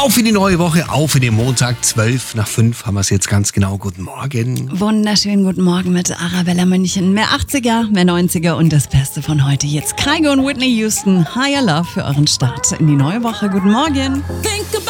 Auf in die neue Woche, auf in den Montag, 5:12 haben wir es jetzt ganz genau. Guten Morgen. Wunderschönen guten Morgen mit Arabella München. Mehr 80er, mehr 90er und das Beste von heute. Jetzt Kygo und Whitney Houston, Higher Love für euren Start in die neue Woche. Guten Morgen.